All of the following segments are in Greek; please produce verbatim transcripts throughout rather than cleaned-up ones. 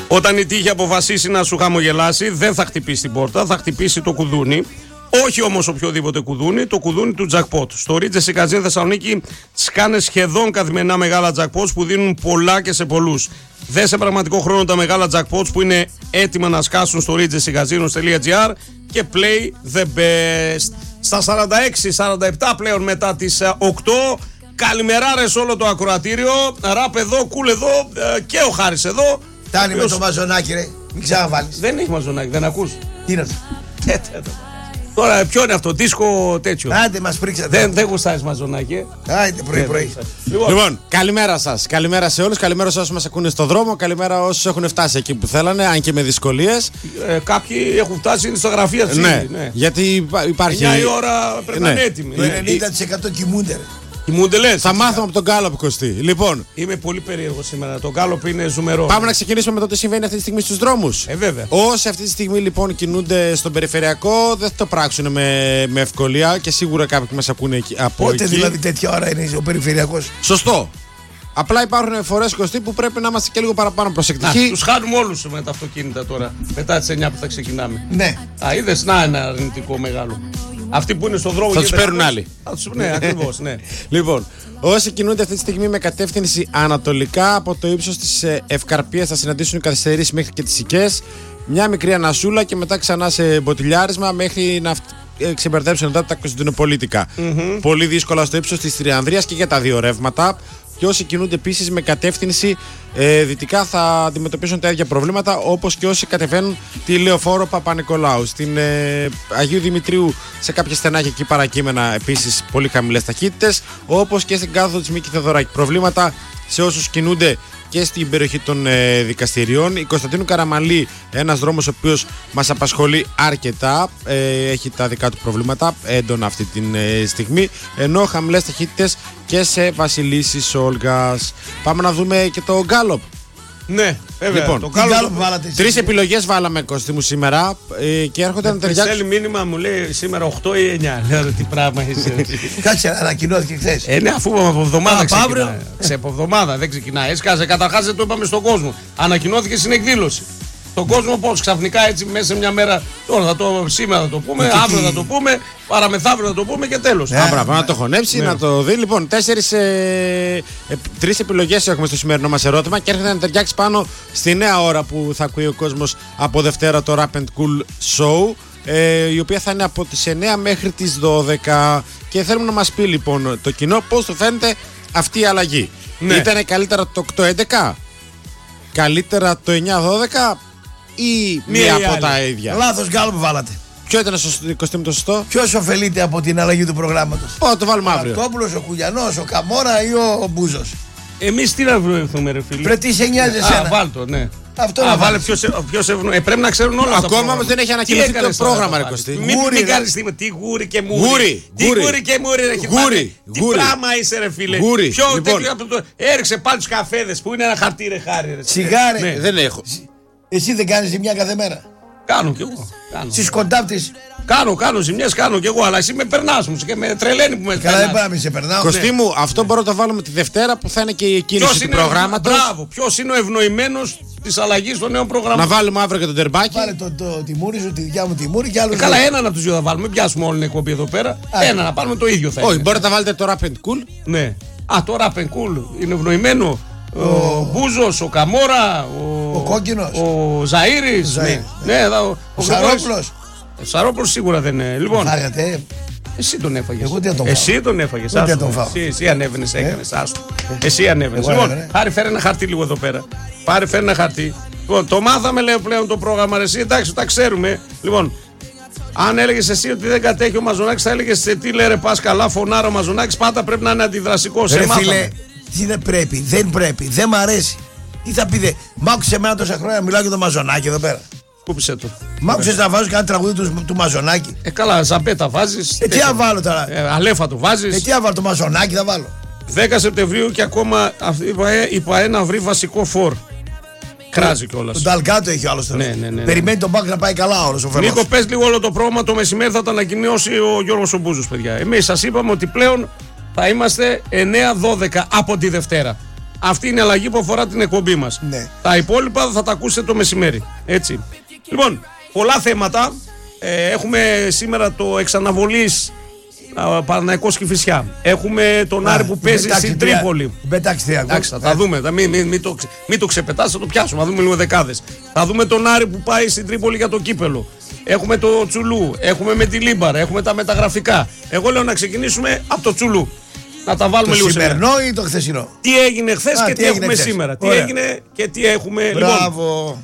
Όταν η τύχη αποφασίσει να σου χαμογελάσει, δεν θα χτυπήσει την πόρτα, θα χτυπήσει το κουδούνι. Όχι όμως οποιοδήποτε κουδούνι, το κουδούνι του jackpot. Στο Regency Casino Θεσσαλονίκη σκάνε σχεδόν καθημερινά μεγάλα jackpots που δίνουν πολλά και σε πολλούς. Δε σε πραγματικό χρόνο τα μεγάλα jackpots που είναι έτοιμα να σκάσουν στο regency casinos τελεία gr και play the best. Στα σαράντα έξι σαράντα επτά πλέον μετά τις οκτώ. Καλημεράρες όλο το ακροατήριο. Ραπ εδώ, κουλ εδώ και ο Χάρης εδώ. Φτάνει με το μαζονάκι, ρε. Μην ξαναβάλεις. Δεν έχει μαζονάκι, δεν ακούς. Τι είναι αυτό. Τώρα ποιο είναι αυτό, δίσκο τέτοιο. Άντε μας πρίξατε. Δεν, δεν γουστάρεις μαζονάκι. Άντε πρωί πρωί. Λοιπόν, λοιπόν, καλημέρα σας. Καλημέρα σε όλους. Καλημέρα σε όσους μας ακούνε στο δρόμο. Καλημέρα όσους έχουν φτάσει εκεί που θέλανε, αν και με δυσκολίες. Ε, κάποιοι έχουν φτάσει στο γραφείο της. Ναι, ναι, γιατί υπάρχει. εννιά η ώρα πρέπει να είναι έτοιμοι. Το ενενήντα τοις εκατό κοιμούνται. Θα μάθουμε από τον Γκάλοπ, Κωστή. Λοιπόν, είμαι πολύ περίεργο σήμερα. Το Γκάλοπ είναι ζουμερό. Πάμε να ξεκινήσουμε με το τι συμβαίνει αυτή τη στιγμή στους δρόμους. Ε, βέβαια. Όσοι αυτή τη στιγμή λοιπόν κινούνται στον περιφερειακό, δεν θα το πράξουν με, με ευκολία και σίγουρα κάποιοι μας ακούνε εκεί, από Πότε εκεί. δηλαδή τέτοια ώρα είναι ο περιφερειακός. Σωστό. Απλά υπάρχουν φορές, Κωστή, που πρέπει να είμαστε και λίγο παραπάνω προσεκτικοί. Τους χάνουμε όλους με τα αυτοκίνητα τώρα. Μετά τις εννιά που θα ξεκινάμε. Ναι. Α, είδες, να ένα αρνητικό μεγάλο. Αυτοί που είναι στον δρόμο θα τους παίρνουν άλλοι. Θα τους, ναι, ακριβώς, ναι. Λοιπόν, όσοι κινούνται αυτή τη στιγμή με κατεύθυνση ανατολικά από το ύψος της Ευκαρπίας θα συναντήσουν καθυστερήσεις μέχρι και τις Σικές. Μια μικρή ανασούλα και μετά ξανά σε μποτιλιάρισμα μέχρι να ξεμπερδέψουν μετά τα Κωνσταντινοπολίτικα. Mm-hmm. Πολύ δύσκολα στο ύψος της Τριανδρίας και για τα δύο ρεύματα. Και όσοι κινούνται επίσης με κατεύθυνση ε, δυτικά θα αντιμετωπίσουν τα ίδια προβλήματα, όπως και όσοι κατεβαίνουν τη Λεωφόρο Παπα-Νικολάου. Στην ε, Αγίου Δημητρίου σε κάποια στενάκια εκεί παρακείμενα επίσης πολύ χαμηλές ταχύτητες, όπως και στην κάθοδο της Μίκη Θεοδωράκη. Προβλήματα σε όσους κινούνται και στην περιοχή των ε, δικαστηριών. Η Κωνσταντίνου Καραμαλή, ένας δρόμος ο οποίος μας απασχολεί αρκετά, ε, έχει τα δικά του προβλήματα έντονα αυτή τη ε, στιγμή, ενώ χαμηλές ταχύτητες και σε Βασιλίσσης Όλγας. Πάμε να δούμε και το Γκάλοπ. Ναι, βέβαια. Λοιπόν, το Γκάλοπ βάλατε. Τρεις επιλογές βάλαμε, Κωστή μου, σήμερα ε, και έρχονται ε, να ταιριάξουν. Στέλνει μήνυμα, μου λέει σήμερα οκτώ ή εννιά. Λέω τι πράγμα είσαι. Κάτσε, ανακοινώθηκε χθες. Ε, ναι, αφού από εβδομάδα ξεκινάει. Σε από εβδομάδα δεν ξεκινάει. Έσκασε, καταρχάς δεν το είπαμε στον κόσμο. Ανακοινώθηκε στην εκδήλωση. Τον κόσμο πώς ξαφνικά έτσι μέσα σε μια μέρα. Τώρα θα το, σήμερα θα το πούμε, αύριο θα το πούμε, παραμεθαύριο θα το πούμε και τέλος. Ναι, μπράβο, να το χωνέψει, ναι, να το δει. Λοιπόν, τέσσερις, ε, ε, τρεις επιλογές έχουμε στο σημερινό μας ερώτημα και έρχεται να ταιριάξει πάνω στη νέα ώρα που θα ακούει ο κόσμος από Δευτέρα το Rap and Cool Show, ε, η οποία θα είναι από τις εννιά μέχρι τις δώδεκα. Και θέλουμε να μας πει λοιπόν το κοινό πώς του φαίνεται αυτή η αλλαγή. Ναι. Ήτανε καλύτερα το οκτώ έντεκα, καλύτερα το εννιά δώδεκα ή μία από άλλη. Τα ίδια. Λάθος Γκάλοπ βάλατε. Ποιο ήταν σωστό, Κωστή, το σωστό? Ποιος ωφελείται από την αλλαγή του προγράμματος? Ω, το βάλουμε αύριο. Ο Κόπουλος, ο Κουλιανός, ο Καμόρα ή ο, ο Μπούζος? Εμείς τι να βρεθούμε, ρε φίλε. Πρέπει τι σε νοιάζει εσένα. Α, βάλ' το, ναι. Αυτό Α, να βάλε ποιος, ποιος ευνοεί. Ε, πρέπει να ξέρουν όλα αυτά. Ακόμα όμως δεν έχει ανακοινωθεί το πρόγραμμα, ρε Κωστή. Μην μην κάνεις τίποτα. Τι γούρι και μούρι. Γούρι. Τι γούρι και μούρι, ρε χιπάρι. Τι πράγμα είσαι, ρε φίλε. Γούρι. Ποιο τέτοιο από το. Έριξε πάλι τους καφέδες που είναι ένα χαρτί, ρε χάρη. Σιγάρι. Δεν έχω. Εσύ δεν κάνεις ζημιά κάθε μέρα? Κάνω κι εγώ. Στις κοντάπτες. Κάνω, κάνω ζημιές, κάνω κι εγώ, αλλά εσύ με περνάς μου και με τρελαίνει που με περνάς. Καλά, δεν πάμε, σε περνάω. Κωστή μου, αυτό μπορώ να το βάλουμε τη Δευτέρα που θα είναι και η εκκίνηση του προγράμματος. Μπράβο, ποιος είναι ο ευνοημένος της αλλαγής των νέων προγραμμάτων. Να βάλουμε αύριο και τον τερμπάκι. Βάλε το, το τιμούρι σου, τη δικιά μου τιμούρι και άλλους. Ε, καλά, έναν από τους δύο θα βάλουμε. Μην πιάσουμε όλη την εκπομπή εδώ πέρα. Α, ένα να πάρουμε το ίδιο θα είναι. Όχι, μπορείτε να βάλετε το Rap and Cool. Ναι. Α, το Rap and Cool είναι ευνοημένο. Ο, ο Μπούζος, ο Καμόρα, ο, ο Κόκκινος, ο Ζαΐρης. Ναι, ναι. ναι ο, ο, ο Σαρόπουλος. Ο Σαρόπουλος σίγουρα δεν είναι. Λοιπόν, φάγατε. Εσύ τον έφαγες. Εγώ τι τον Εσύ τον έφαγες. Εγώ τον φάω. Εσύ, εσύ ανέβαινες, έκανες. Άστο. Εσύ ανέβαινες. Λοιπόν, πάρε φέρε ένα χαρτί λίγο εδώ πέρα. Πάρε φέρε ένα χαρτί. Λοιπόν, το μάθαμε λέω πλέον το πρόγραμμα. Εσύ εντάξει, τα ξέρουμε. Λοιπόν, αν έλεγες εσύ ότι δεν κατέχει ο Μαζονάκης, θα έλεγες σε τι λέει ρε πας καλά, φωνάρο ο Μαζονάκης. Πάντα πρέπει να είναι αντιδρασικός. Ρε φίλε, τι δεν πρέπει, δεν πρέπει, δεν μ' αρέσει. Τι θα πείτε, μ' άκουσε εμένα τόσα χρόνια να μιλάω για το Μαζονάκη εδώ πέρα. Σκούπισε το. Μ' άκουσες να βάζω κανένα τραγούδι του, του Μαζονάκη. Ε, καλά, ζαμπέτα βάζεις. Ε, τι θα βάλω τώρα. Ε, αλέφα το βάζεις. Ε, τι θα βάλω, το Μαζονάκη θα βάλω. δέκα Σεπτεμβρίου και ακόμα η ΠΑΕ να βρει βασικό φόρ. Κράζει κιόλας. Τον Ταλκάτο έχει ο άλλος τώρα. Ναι, ναι, ναι. Περιμένει τον Μπάκ να πάει καλά όλος ο Φερός. Νίκο, πες λίγο όλο το πρόγραμμα. Το μεσημέρι θα το ανακοινώσει ο Γιώργος ο Μπούζος, παιδιά. Εμείς σας είπαμε ότι πλέον θα είμαστε εννιά δώδεκα από τη Δευτέρα. Αυτή είναι η αλλαγή που αφορά την εκπομπή μας. Ναι. Τα υπόλοιπα θα τα ακούσετε το μεσημέρι. Έτσι. Λοιπόν, πολλά θέματα. Ε, έχουμε σήμερα το εξαναβολής Παναθηναϊκός Κηφισιά. Έχουμε τον Α, Άρη που παίζει στην Τρίπολη. Πετάξει τρία. Εντάξει, θα τα δούμε. Μην μη, μη το, μη το ξεπετάς, θα το πιάσουμε. Θα δούμε λίγο δεκάδες. Θα δούμε τον Άρη που πάει στην Τρίπολη για το κύπελο. Έχουμε το Τσουλού. Έχουμε με τη Λίμπαρα. Έχουμε τα μεταγραφικά. Εγώ λέω να ξεκινήσουμε από το Τσουλού. Να τα βάλουμε το λίγο σήμερα. Το σημερινό σήμερα. ή το χθεσινό. Τι έγινε χθες και τι, τι έχουμε χθες. σήμερα. Ωραία. Τι έγινε και τι έχουμε. Μπράβο. Λοιπόν,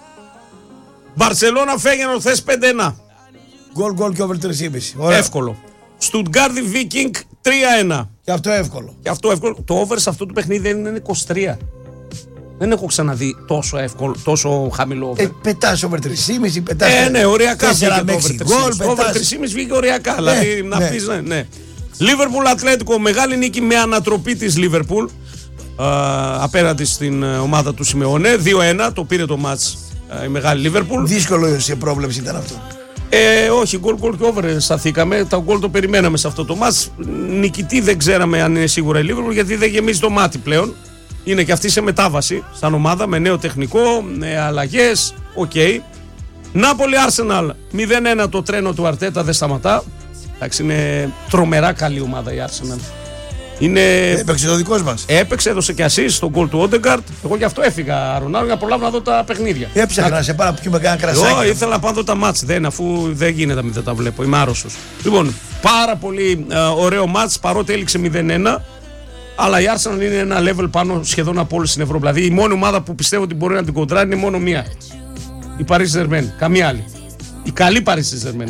Μπαρσελόνα Φέγενορντ χθες πέντε ένα. Γκολ γκολ και over τρία κόμμα πέντε. Εύκολο. Στουτγκάρδι Βίκινγκ τρία ένα. Και αυτό εύκολο. Και αυτό εύκολο. Το over σε αυτό το παιχνίδι είναι είκοσι τρία. Δεν έχω ξαναδεί τόσο εύκολο, τόσο χαμηλό over. Ε, πετάς over τρία κόμμα πέντε, πετάς. Ε, ναι, οριακά βγήκε το over γκολ, τρία κόμμα πέντε. Over πετάς. τρία κόμμα πέντε βγήκε οριακά. Δηλαδή να ναι. πεις, ναι, ναι. Λίβερπουλ Ατλέτικο, μεγάλη νίκη με ανατροπή της Λίβερπουλ απέναντι στην ομάδα του Σιμεώνε. δύο ένα, το πήρε το μάτς η μεγάλη Λίβερπουλ. Δύσκολο σε πρόβλεψη ήταν αυτό. Ε, όχι, γκολ γκολ και over σταθήκαμε. Τα γκολ το περιμέναμε σε αυτό το μάτς. Νικητή δεν ξέραμε αν είναι σίγουρα η Λίβερπουλ, γιατί δεν γεμίζει το μάτι πλέον. Είναι και αυτή σε μετάβαση σαν ομάδα με νέο τεχνικό, με αλλαγές. Οκ. Okay. Νάπολη Arsenal μηδέν ένα, το τρένο του Αρτέτα δεν σταματά. Εντάξει, είναι τρομερά καλή ομάδα η Arsenal. Είναι... Έπαιξε το δικός μας. Έπαιξε, έδωσε και assist στον γκολ του Όντεγκαρτ. Εγώ γι' αυτό έφυγα, Ρονάλντο, για προλάβω να δω τα παιχνίδια. Έψαχνα να σε πάρω να πιούμε κανένα κρασάκι. Εγώ ήθελα να πάω να δω τα μάτς, δεν, αφού δεν γίνεται να μην τα βλέπω. Είμαι άρρωστος. Λοιπόν, πάρα πολύ ε, ωραίο μάτς, παρότι έληξε μηδέν ένα. Αλλά η Arsenal είναι ένα level πάνω σχεδόν από όλες στην Ευρώπη. Δηλαδή η μόνη ομάδα που πιστεύω ότι μπορεί να την κοντράρει είναι μόνο μία. Η Paris Saint-Germain. Καμία άλλη. Η καλή Paris Saint-Germain.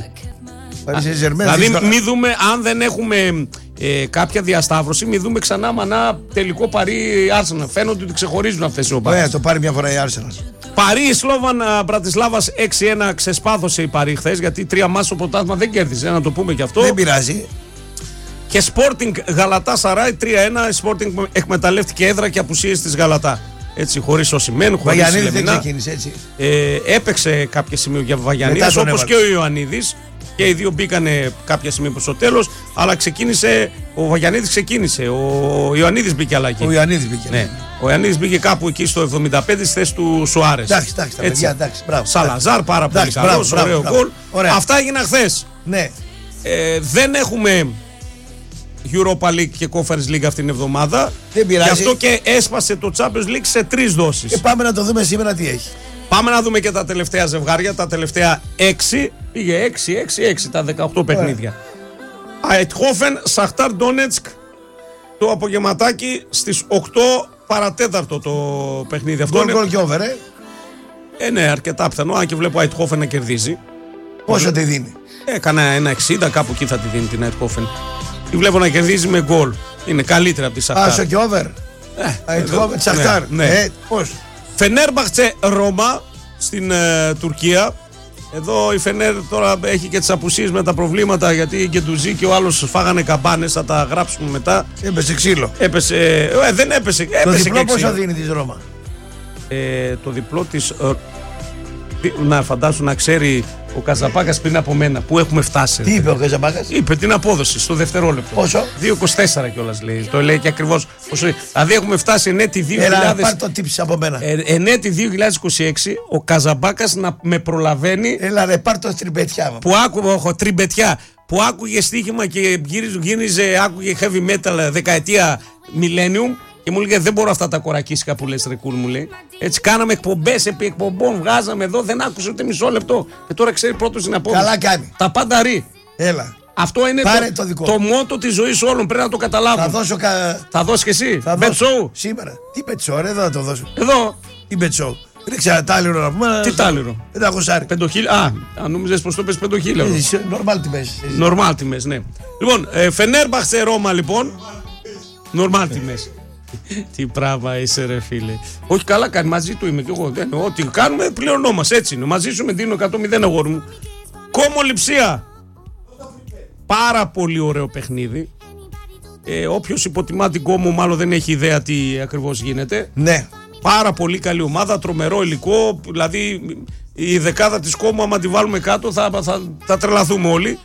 Δηλαδή, μην δούμε, αν δεν έχουμε ε, κάποια διασταύρωση, μην δούμε ξανά μανά τελικό Παρί Arsenal. Φαίνονται ότι ξεχωρίζουν αυτές οι ομάδες. Ωραία, το πάρει μια φορά η Arsenal. Παρί Σλόβαν Μπρατισλάβας έξι ένα, ξεσπάθωσε η Παρί χθες, γιατί τρία μάτς στο πρωτάθλημα δεν κέρδισε, να το πούμε και αυτό. Δεν πειράζει. Και Sporting Γαλατά Σαράι τρία ένα, η Sporting εκμεταλλεύτηκε έδρα και απουσίες της Γαλατά. Έτσι, χωρίς Οσιμέν, χωρίς Βαγιανίδης Λεμινά. δεν ξεκίνησε έτσι. Ε, έπαιξε κάποια σημείο για Βαγιανίδης, όπως και ο Ιωαννίδης. Και οι δύο μπήκανε κάποια στιγμή προς το τέλος, αλλά ξεκίνησε, ο Βαγιανίδης ξεκίνησε, ο Ιωαννίδης μπήκε αλλαγή. Ο Ιωαννίδης μπήκε. Ναι. Ο Ιωαννίδης μπήκε κάπου εκεί στο εβδομήντα πέντε στη θέση του Σουάρες. Εντάξει, εντάξει, τα παιδιά, εντάξει, μπράβο. Σαλαζάρ, πάρα πολύ εντάξει, καλός, μπράβο, ωραίο μπράβο, γκολ. μπράβο. Αυτά έγιναν χθες. Ναι. Ε, δεν έχουμε Europa League και Conference League αυτήν την εβδομάδα. Δεν πειράζει. Γι' αυτό και έσπασε το Champions League σε τρεις δόσεις. Και πάμε να το δούμε σήμερα τι έχει. Πάμε να δούμε και τα τελευταία ζευγάρια, τα τελευταία έξι. Πήγε έξι έξι έξι τα δεκαοκτώ παιχνίδια. Αιτχόφεν, Σαχτάρ Ντόνετσκ, το απογευματάκι στις οκτώ παρατέταρτο το παιχνίδι αυτό. Γκολ γκολ και over, ε. Ε, ναι, αρκετά πιθανό, αν και βλέπω Αιτχόφεν να κερδίζει. Πόσο τη δίνει. Έκανα ένα εξήντα, κάπου εκεί θα τη δίνει την Αιτχόφεν. Τη βλέπω να κερδίζει με γκολ. Είναι καλύτερα από τη Σαχτάρ. Άσο και over. Αιτχόφεν, Σαχτάρ. Ναι, ναι. Ε, πώς. Φενέρμπαχτσε Ρώμα στην ε, Τουρκία. Εδώ η Φενέρ τώρα έχει και τις απουσίες με τα προβλήματα, γιατί η Γκεντουζή και ο άλλος φάγανε καμπάνες, θα τα γράψουμε μετά. Έπεσε ξύλο. Έπεσε, ε, δεν έπεσε, έπεσε Το διπλό και πόσο ξύλο. δίνει της Ρώμα. Ε, το διπλό της, ε, να φαντάσου να ξέρει ο Καζαπάκας πριν από μένα που έχουμε φτάσει. Τι είπε ο Καζαμπάκας. Είπε την απόδοση στο δευτερόλεπτο. Πόσο? δύο είκοσι τέσσερα κιόλας λέει. Το λέει και ακριβώς. Πόσο... Δηλαδή έχουμε φτάσει ενέτη δύο χιλιάδες... Έλα, πάρ' το τύψη από μένα. Ε, ενέτη δύο χιλιάδες είκοσι έξι ο Καζαμπάκας να με προλαβαίνει. Έλα ρε, πάρ' το τριμπετιά μου. Που άκουγε τριμπετιά. Που άκουγε στοίχημα και γύριζε, γύριζε, άκουγε heavy metal δεκαετία millennium. Και μου λέγε δεν μπορώ αυτά τα κορακίσικα που λες ρε κούλ, μου λέει. Έτσι κάναμε εκπομπές επί εκπομπών, βγάζαμε εδώ, δεν άκουσε ούτε μισό λεπτό. Και τώρα ξέρει πρώτος την απόδοση. Καλά κάνει. Τα πάντα ρί. Έλα. Αυτό είναι Πάρε το, το δικό. το μότο της ζωής όλων, πρέπει να το καταλάβουν. Θα δώσω κα... Θα δώσεις και εσύ. Θα Bet δώσω. show. Σήμερα. Τι bet show, ρε, εδώ θα το δώσω. Εδώ. Τι bet show. Δεν ξέρω, τάλιρο να πούμε. Τι τάλιρο. πεντακόσια. Πεντοχίλια. Α, αν νόμιζες πως το πες πεντοχίλια. Νορμάλ τιμές. Νορμάλ τιμές, ναι. Λοιπόν, ε, Φενέρμπαχτσε Ρώμα λοιπόν. Νορμάλ τιμές. Τι πράγμα είσαι ρε φίλε. Όχι καλά κάνει, μαζί του είμαι και εγώ. Δεν, ό,τι κάνουμε πληρωνόμαστε, έτσι είναι. Μαζί σου με δίνω εκατό μηδέν αγόρι μου. Κόμο Λειψία. Πάρα πολύ ωραίο παιχνίδι. Ε, όποιος υποτιμά την Κόμο μάλλον δεν έχει ιδέα τι ακριβώς γίνεται. Ναι. Πάρα πολύ καλή ομάδα, τρομερό υλικό. Δηλαδή η δεκάδα της Κόμο άμα τη βάλουμε κάτω θα, θα, θα τρελαθούμε όλοι.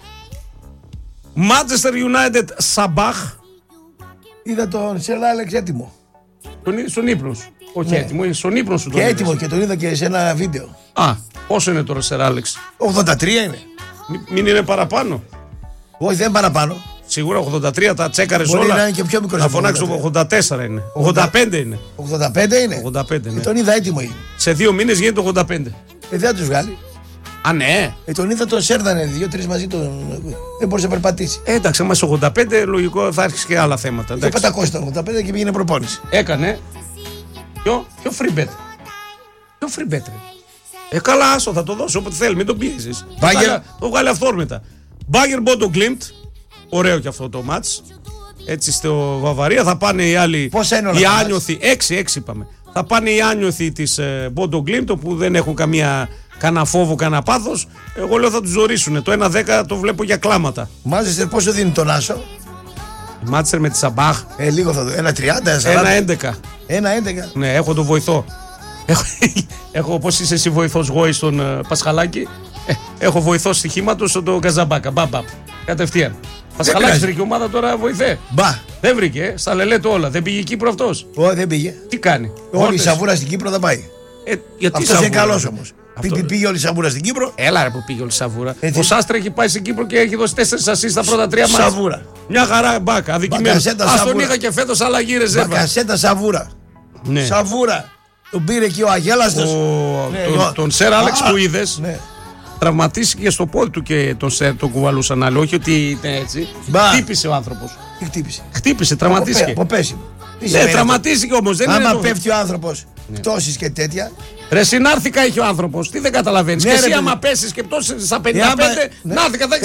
Manchester United Sabah. Είδα τον Σερ Άλεξ έτοιμο. Τον είδε στον ύπνο σου. Όχι Ναι. έτοιμο, στον ύπνο σου τον Και είδες. έτοιμο και τον είδα και σε ένα βίντεο. Α, πόσο είναι τώρα, Σερ Άλεξ? ογδόντα τρία είναι. Μη- Μην είναι παραπάνω. Όχι, δεν παραπάνω. Σίγουρα ογδόντα τρία τα τσέκαρε Μπορεί όλα. να είναι και πιο μικρός Να από φωνάξω ογδόντα τρία. ογδόντα τέσσερα είναι. ογδόντα πέντε είναι. ογδόντα πέντε είναι. ογδόντα πέντε, ναι. Ε, τον είδα έτοιμο είναι. Σε δύο μήνες γίνεται ογδόντα πέντε. Ε, δεν θα του βγάλει. Α, ναι. Ε, τον είδα τον σέρδανε δύο-τρει μαζί τον. Δεν μπορούσε να περπατήσει. Ε, εντάξει, άμα είσαι ογδόντα πέντε, λογικό θα έρχεσαι και άλλα θέματα. Και εντάξει. πεντακόσια τον ογδόντα πέντε και πήγαινε προπόνηση. Έκανε. Ποιο, ποιο free bet. Ποιο free bet, ρε. Ε, καλά, άσο, θα το δώσω όποτε θέλει, μην τον πιέζει. Bayern. Το βγάλει αυθόρμητα. Bayern Bodo Glimt. Ωραίο και αυτό το match. Έτσι στο Βαβαρία θα πάνε οι άλλοι. Πόσα είναι όλα οι τα μάτς? άνιωθοι. έξι έξι είπαμε. Θα πάνε οι άνιωθοι τη ε, Bodo Glimt που δεν έχουν καμία. Κανένα φόβο, κανένα πάθος. Εγώ λέω θα του ζωρίσουν. Το ένα δέκα το βλέπω για κλάματα. Μάζεστερ πόσο δίνει τον Άσο. Η Μάτσερ με τη Σαμπάχ. Ε, λίγο θα δω. ένα τριάντα, ένα ένα σαράντα. έντεκα. ένα έντεκα. Ναι, έχω το βοηθό. Έχω, έχω όπως είσαι εσύ βοηθός Γόη στον uh, Πασχαλάκη. Ε, έχω βοηθό στοιχήματος στον Καζαμπάκα. Μπαμπαπ. Κατευθείαν. Πασχαλάκης πειράζει. βρήκε ομάδα τώρα βοηθέ. Μπα. Δεν βρήκε, ε, στα λελέ του όλα. Δεν πήγε Κύπρο αυτός. Όχι, δεν πήγε. Τι κάνει. Όλη η Βόλτες. Σαβούρα στην Κύπρο θα πάει. Ε, γιατί Αυτό είναι Σαβούρα, καλό ρε. όμω. Αυτό- Πήγε όλη η Σαβούρα στην Κύπρο. Έλα ρε που πήγε όλη η Σαβούρα. Έτσι. Ο Σάστρε έχει πάει στην Κύπρο και έχει δώσει τέσσερις ασίς στα πρώτα τρία μάτια. Σαβούρα. Μια χαρά μπάκα, αδικημένο. Μπακασέτα, Ας τον Σαβούρα. είχα και φέτος αλλαγή ρεζέρβα. Μπακασέτα Σαβούρα. Ναι. Σαβούρα. Τον πήρε εκεί ο Αγέλαστο. Ο- Ναι, τον- εγώ- Τον Σερ Άλεξ Α, που είδες Ναι. τραυματίστηκε στο πόδι του και τον Σερ τον κουβαλούσαν άλλοι. Όχι ότι ήταν έτσι. Μπα. Χτύπησε ο άνθρωπος. Τι χτύπησε. Χτύπησε, Από τραυματίστηκε. πέ- Από πέσιμο. Τι Ναι, σημαίνει τραυματίστηκε όμως. Δεν αυτό? είναι Άμα το- πέφτει ο άνθρωπο πτώσει και τέτοια. Ρε συνάρθηκα είχε ο άνθρωπος. Τι δεν καταλαβαίνεις. Ναι, και ρε, εσύ παιδί. άμα πέσεις και πτώσεις στα Ε, πενήντα πέντε, άμα- ναι. νάρθηκα δεν